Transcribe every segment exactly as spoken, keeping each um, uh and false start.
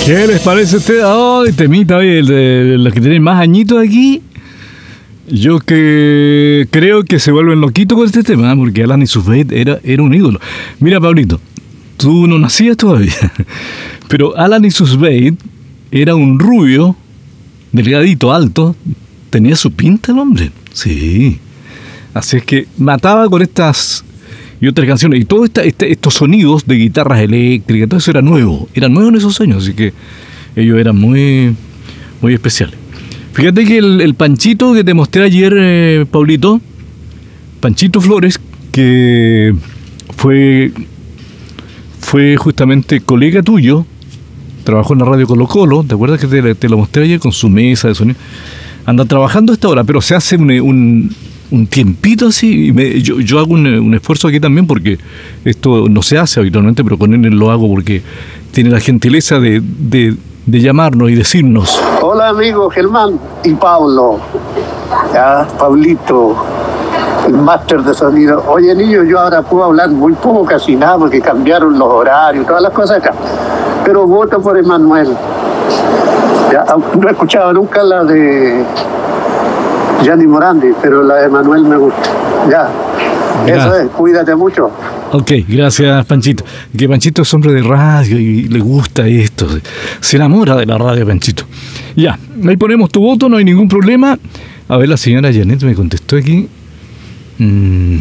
¿Qué les parece a ustedes? Ay, temita, oye, de, de los que tienen más añitos aquí. Yo que creo que se vuelven loquitos con este tema, porque Alanis Soufflet era, era un ídolo. Mira, Pablito, tú no nacías todavía, pero Alanis Soufflet era un rubio, delgadito, alto, tenía su pinta el hombre, sí. Así es que mataba con estas y otras canciones, y todos esta, este, estos sonidos de guitarras eléctricas, todo eso era nuevo, era nuevo en esos años, así que ellos eran muy, muy especiales. Fíjate que el, el Panchito que te mostré ayer, eh, Paulito, Panchito Flores, que fue, fue justamente colega tuyo, trabajó en la radio Colo Colo, ¿te acuerdas que te, te lo mostré ayer con su mesa de sonido? Anda trabajando a esta hora, pero se hace un, un, un tiempito así, y me, yo, yo hago un, un esfuerzo aquí también porque esto no se hace habitualmente, pero con él lo hago porque tiene la gentileza de, de, de llamarnos y decirnos: hola amigo Germán y Pablo, ya, Pablito, el máster de sonido. Oye niño, yo ahora puedo hablar muy poco, casi nada, porque cambiaron los horarios, todas las cosas acá, pero voto por Emanuel. Ya, no he escuchado nunca la de Gianni Morandi, pero la de Emanuel me gusta. Ya, gracias. Eso es, cuídate mucho. Ok, gracias Panchito. Que Panchito es hombre de radio y le gusta esto, se enamora de la radio, Panchito. Ya, ahí ponemos tu voto, no hay ningún problema. A ver, la señora Janet me contestó aquí. Mm,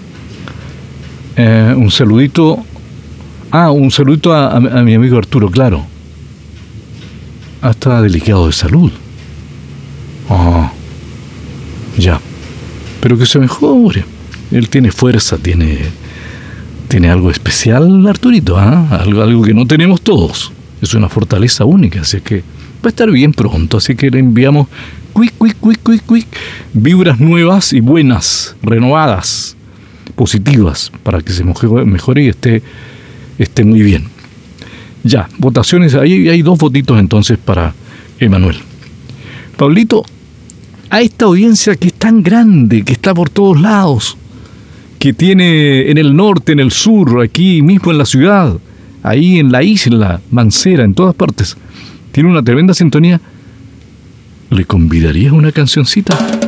eh, un saludito. Ah, un saludito a, a, a mi amigo Arturo, claro. Ah, está delicado de salud. Ah, ya. Pero que se mejore. Él tiene fuerza, tiene, tiene algo especial, Arturito, ¿ah? Algo, algo que no tenemos todos. Es una fortaleza única, así que va a estar bien pronto. Así que le enviamos quick, quick, quick, quick, quick, vibras nuevas y buenas, renovadas, positivas, para que se mejore y esté, esté muy bien. Ya, votaciones, ahí hay dos votitos entonces para Emanuel. Pablito, a esta audiencia que es tan grande, que está por todos lados, que tiene en el norte, en el sur, aquí mismo en la ciudad, ahí en la isla, Mancera, en todas partes, tiene una tremenda sintonía, ¿le convidarías una cancioncita?